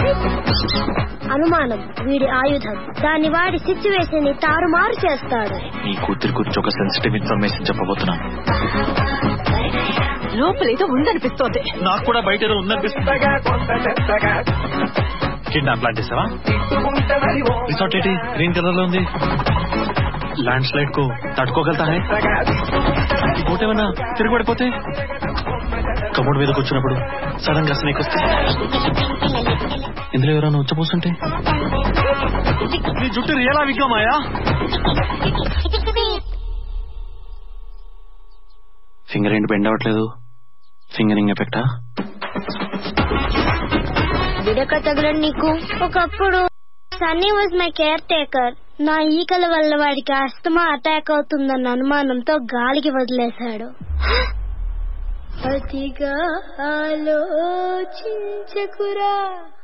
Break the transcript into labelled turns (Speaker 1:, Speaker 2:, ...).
Speaker 1: అనుమానం వీడి ఆయుధం. దాన్ని వాడి సిచ్యువేషన్ ని తారుమారు చేస్తాడు.
Speaker 2: నీ కూతురి గురించి ఒక సెన్సిటివ్ ఇన్ఫర్మేషన్ చెప్పబోతున్నాను.
Speaker 3: లోపలేదో ఉందనిపిస్తోంది.
Speaker 2: నాకు కూడా బయట ఏదో ఉందనిపిస్తుంది. కిడ్నాప్ ప్లాన్ చేసావా? రిసార్ట్ ఏంటి గ్రీన్ కలర్ లో ఉంది? ల్యాండ్ స్లైడ్ కు తట్టుకోగలతా హై? బోట్ ఏమన్నా తిరగబడిపోతే? కమోడ్ మీద కూర్చున్నప్పుడు సడన్ గా స్నేక్ వస్తే? ఇందులో ఎవరైనా ఉచ్చపోస్తుంటే? నీ జుట్టు రియలా విగ్గమాయా? ఫింగర్ ఏంటి బెండ్ అవ్వట్లేదు? ఫింగరింగ్ ఎఫెక్టా?
Speaker 1: విడక తగలని నీకు. ఒకప్పుడు Sunny was my care taker. నా ఈకల వల్ల వాడికి అస్తమా అటాక్ అవుతుందన్న అనుమానంతో గాలికి వదిలేశాడు. అతిగా ఆలోచించకురా.